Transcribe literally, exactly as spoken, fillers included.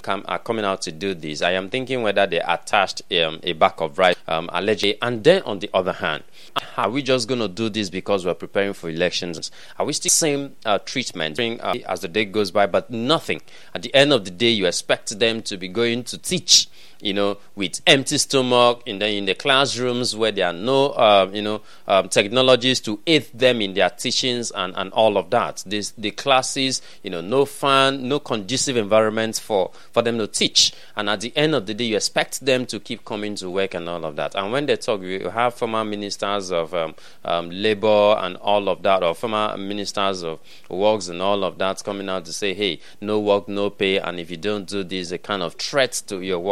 come, are coming out to do this, I am thinking whether they attached um, a back of rice, um, allegedly. And then on the other hand, are we just going to do this because we're preparing for elections? Are we still same uh, treatment uh, as the day goes by, but nothing? At the end of the day, you expect them to be going to teach, you know, with empty stomach, in the in the classrooms where there are no, uh, you know, um, technologies to aid them in their teachings and, and all of that. This the classes, you know, no fun, no conducive environment for for them to teach. And at the end of the day, you expect them to keep coming to work and all of that. And when they talk, you have former ministers of um, um, labor and all of that, or former ministers of works and all of that coming out to say, hey, no work, no pay, and if you don't do this, a kind of threat to your work.